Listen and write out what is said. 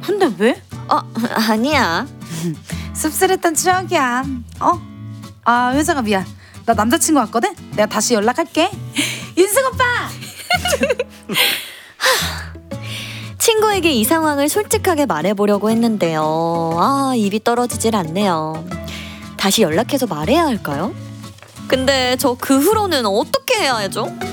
근데 왜? 아니야. 씁쓸했던 추억이야. 효정아 미안. 나 남자친구 왔거든? 내가 다시 연락할게. 윤승 오빠! 친구에게 이 상황을 솔직하게 말해보려고 했는데요. 입이 떨어지질 않네요. 다시 연락해서 말해야 할까요? 근데 저 그 후로는 어떻게 해야 하죠?